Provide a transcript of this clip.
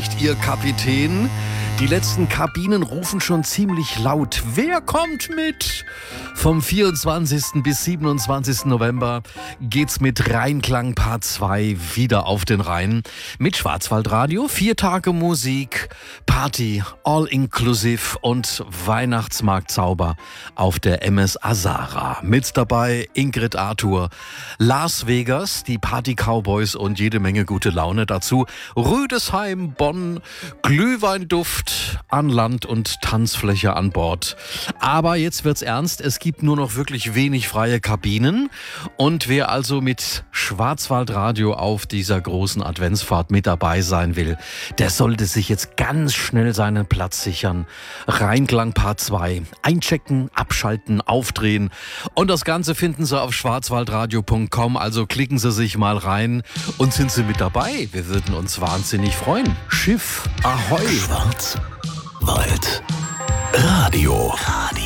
Ihr Kapitän. Die letzten Kabinen rufen schon ziemlich laut. Wer kommt mit? Vom 24. bis 27. November geht's mit Rheinklang Part 2 wieder auf den Rhein. Mit Schwarzwaldradio, 4 Tage Musik, Party, All-Inclusive und Weihnachtsmarktzauber auf der MS Azara. Mit dabei Ingrid Arthur, Las Vegas, die Party Cowboys und jede Menge gute Laune. Dazu Rüdesheim, Bonn, Glühweinduft an Land und Tanzfläche an Bord. Aber jetzt wird's ernst, es gibt nur noch wirklich wenig freie Kabinen. Und wer also mit Schwarzwaldradio auf dieser großen Adventsfahrt mit dabei sein will, der sollte sich jetzt ganz schnell seinen Platz sichern. Rheinklang Part 2. Einchecken, abschalten, aufdrehen. Und das Ganze finden Sie auf schwarzwaldradio.com. Also klicken Sie sich mal rein und sind Sie mit dabei. Wir würden uns wahnsinnig freuen. Schiff, Ahoi! Schwarzwaldradio.